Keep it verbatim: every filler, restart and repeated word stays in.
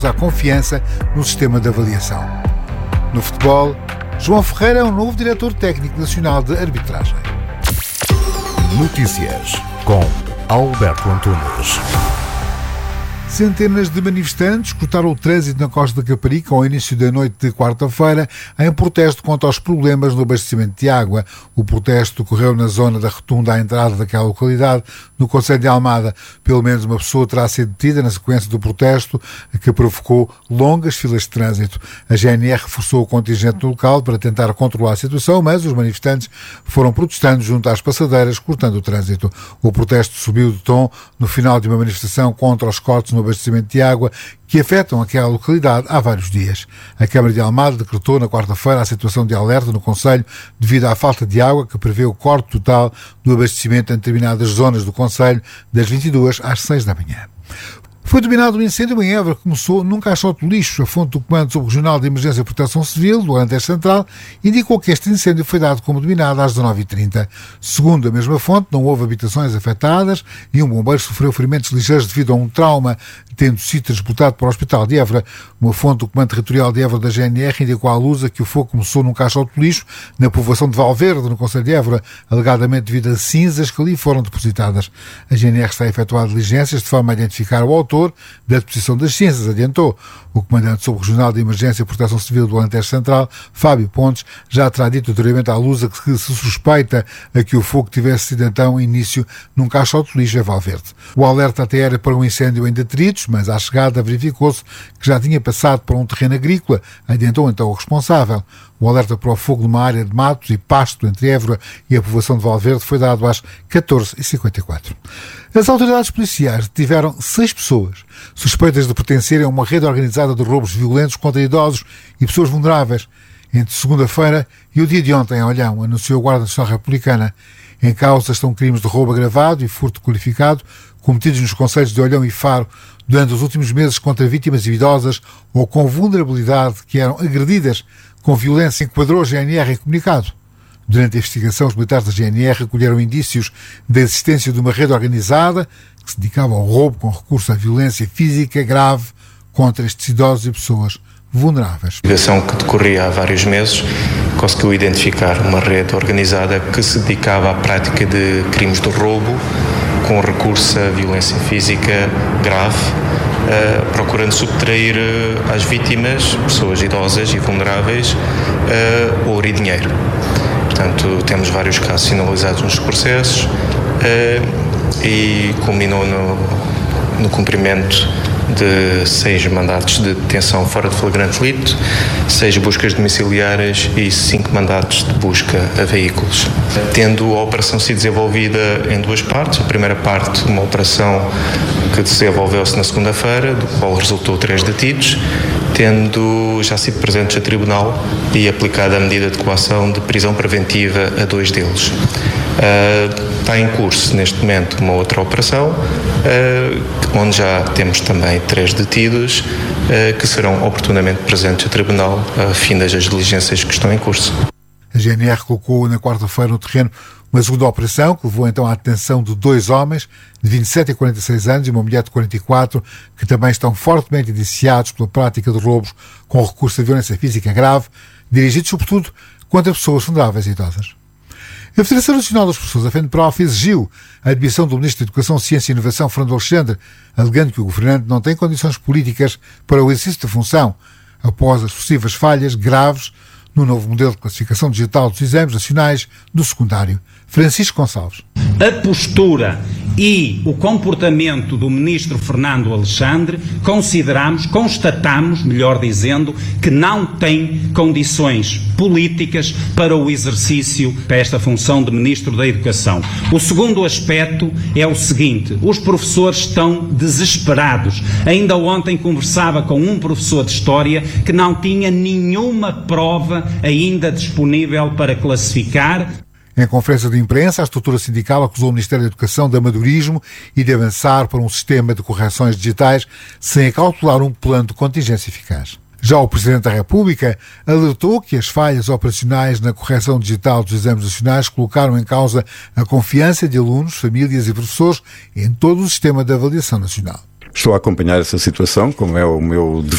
à confiança no sistema de avaliação. No futebol, João Ferreira é o novo diretor técnico nacional de arbitragem. Notícias com Alberto Antunes. Centenas de manifestantes cortaram o trânsito na Costa da Caparica ao início da noite de quarta-feira em protesto contra os problemas no abastecimento de água. O protesto ocorreu na zona da rotunda à entrada daquela localidade, no concelho de Almada. Pelo menos uma pessoa terá sido detida na sequência do protesto, que provocou longas filas de trânsito. A G N R reforçou o contingente no local para tentar controlar a situação, mas os manifestantes foram protestando junto às passadeiras, cortando o trânsito. O protesto subiu de tom no final de uma manifestação contra os cortes no abastecimento de água que afetam aquela localidade há vários dias. A Câmara de Almada decretou na quarta-feira a situação de alerta no concelho devido à falta de água, que prevê o corte total do abastecimento em determinadas zonas do concelho das vinte e duas às seis da manhã. Foi dominado um incêndio em Évora que começou num caixote de lixo. A fonte do Comando Subregional de Emergência e Proteção Civil, do Alentejo Central, indicou que este incêndio foi dado como dominado às dezanove e trinta. Segundo a mesma fonte, não houve habitações afetadas e um bombeiro sofreu ferimentos ligeiros devido a um trauma, tendo sido transportado para o Hospital de Évora. Uma fonte do Comando Territorial de Évora da G N R indicou à Lusa que o fogo começou num caixote de lixo na povoação de Valverde, no concelho de Évora, alegadamente devido a cinzas que ali foram depositadas. A G N R está a efetuar diligências de forma a identificar o autor da deposição das cinzas, adiantou. O comandante subregional de Emergência e Proteção Civil do Alentejo Central, Fábio Pontes, já terá dito anteriormente à Lusa que se suspeita a que o fogo tivesse sido então início num caixote de lixo em Valverde. O alerta até era para um incêndio em detritos, mas à chegada verificou-se que já tinha passado por um terreno agrícola, adiantou então o responsável. O alerta para o fogo numa área de matos e pasto entre Évora e a povoação de Valverde foi dado às catorze e cinquenta e quatro. As autoridades policiais detiveram seis pessoas suspeitas de pertencerem a uma rede organizada de roubos violentos contra idosos e pessoas vulneráveis entre segunda-feira e o dia de ontem em Olhão, anunciou a Guarda Nacional Republicana. Em causa estão crimes de roubo agravado e furto qualificado cometidos nos concelhos de Olhão e Faro durante os últimos meses contra vítimas idosas ou com vulnerabilidade que eram agredidas com violência, enquadrou a G N R em comunicado. Durante a investigação, os militares da G N R recolheram indícios da existência de uma rede organizada que se dedicava ao roubo com recurso à violência física grave contra estes idosos e pessoas vulneráveis. A investigação que decorria há vários meses conseguiu identificar uma rede organizada que se dedicava à prática de crimes de roubo com recurso à violência física grave, uh, procurando subtrair uh, às vítimas, pessoas idosas e vulneráveis, uh, ouro e dinheiro. Portanto, temos vários casos sinalizados nos processos uh, e culminou no, no cumprimento de seis mandatos de detenção fora de flagrante delito, seis buscas domiciliárias e cinco mandatos de busca a veículos. Tendo a operação sido desenvolvida em duas partes, a primeira parte, uma operação que desenvolveu-se na segunda-feira, do qual resultou três detidos, tendo já sido presentes a tribunal e aplicada a medida de coação de prisão preventiva a dois deles. Uh, está em curso neste momento uma outra operação, uh, onde já temos também três detidos uh, que serão oportunamente presentes a tribunal a fim das diligências que estão em curso. A G N R colocou na quarta-feira no terreno uma segunda operação que levou então à detenção de dois homens de vinte e sete e quarenta e seis anos e uma mulher de quarenta e quatro que também estão fortemente indiciados pela prática de roubos com recurso à violência física grave, dirigidos sobretudo contra pessoas vulneráveis e idosas. A Federação Nacional das Professores, a FENPROF, exigiu a admissão do Ministro da Educação, Ciência e Inovação, Fernando Alexandre, alegando que o governante não tem condições políticas para o exercício da função, após as possíveis falhas graves no novo modelo de classificação digital dos exames nacionais do secundário. Francisco Gonçalves. A postura e o comportamento do ministro Fernando Alexandre consideramos, constatamos, melhor dizendo, que não tem condições políticas para o exercício desta função de ministro da Educação. O segundo aspecto é o seguinte: os professores estão desesperados. Ainda ontem conversava com um professor de História que não tinha nenhuma prova ainda disponível para classificar. Em conferência de imprensa, a estrutura sindical acusou o Ministério da Educação de amadorismo e de avançar para um sistema de correções digitais sem acautelar um plano de contingência eficaz. Já o Presidente da República alertou que as falhas operacionais na correção digital dos exames nacionais colocaram em causa a confiança de alunos, famílias e professores em todo o sistema de avaliação nacional. Estou a acompanhar essa situação, como é o meu dever.